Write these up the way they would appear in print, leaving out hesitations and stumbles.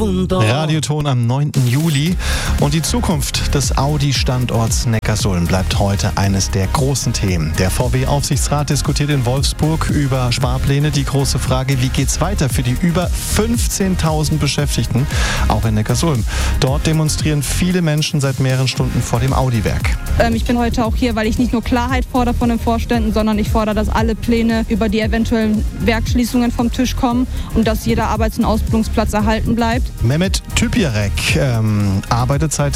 Radioton am 9. Juli. Und die Zukunft des Audi-Standorts Neckarsulm bleibt heute eines der großen Themen. Der VW-Aufsichtsrat diskutiert in Wolfsburg über Sparpläne. Die große Frage, wie geht's weiter für die über 15.000 Beschäftigten, auch in Neckarsulm. Dort demonstrieren viele Menschen seit mehreren Stunden vor dem Audi-Werk. Ich bin heute auch hier, weil ich nicht nur Klarheit fordere von den Vorständen, sondern ich fordere, dass alle Pläne über die eventuellen Werksschließungen vom Tisch kommen und dass jeder Arbeits- und Ausbildungsplatz erhalten bleibt. Mehmet Tüpierek arbeitet seit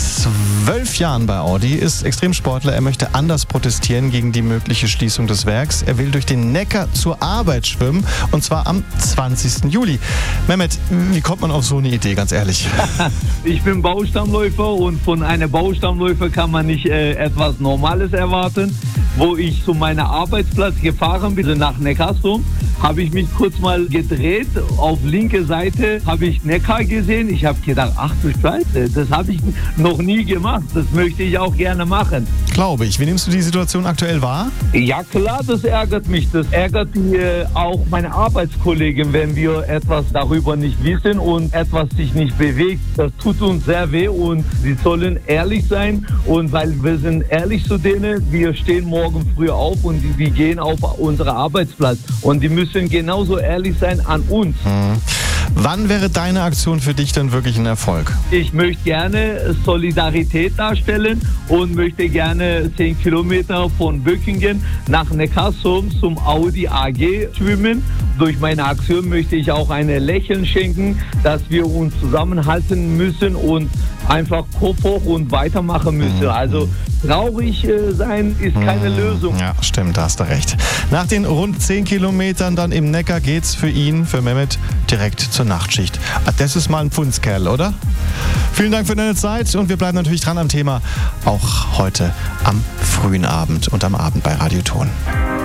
12 Jahren bei Audi, ist Extremsportler. Er möchte anders protestieren gegen die mögliche Schließung des Werks. Er will durch den Neckar zur Arbeit schwimmen, und zwar am 20. Juli. Mehmet, wie kommt man auf so eine Idee, ganz ehrlich? Ich bin Baustammläufer und von einem Baustammläufer kann man nicht etwas Normales erwarten. Wo ich zu meinem Arbeitsplatz gefahren bin, nach Neckarsulm, habe ich mich kurz mal gedreht. Auf linke Seite habe ich Neckar gesehen. Ich habe gedacht, ach du Scheiße, das habe ich noch nie gemacht. Das möchte ich auch gerne machen. Glaube ich. Wie nimmst du die Situation aktuell wahr? Ja klar, das ärgert mich. Das ärgert auch meine Arbeitskollegen, wenn wir etwas darüber nicht wissen und etwas sich nicht bewegt. Das tut uns sehr weh und sie sollen ehrlich sein. Und weil wir sind ehrlich zu denen, wir stehen morgen früh auf und wir gehen auf unseren Arbeitsplatz. Und die müssen genauso ehrlich sein an uns. Wann wäre deine Aktion für dich denn wirklich ein Erfolg? Ich möchte gerne Solidarität darstellen und möchte gerne 10 Kilometer von Böckingen nach Neckarsulm zum Audi AG schwimmen. Durch meine Aktion möchte ich auch ein Lächeln schenken, dass wir uns zusammenhalten müssen und einfach Kopf hoch und weitermachen müssen. Also traurig sein ist keine Lösung. Ja, stimmt, da hast du recht. Nach den rund 10 Kilometern dann im Neckar geht's für ihn, für Mehmet, direkt zur Nachtschicht. Das ist mal ein Pfundskerl, oder? Vielen Dank für deine Zeit und wir bleiben natürlich dran am Thema, auch heute am frühen Abend und am Abend bei Radioton.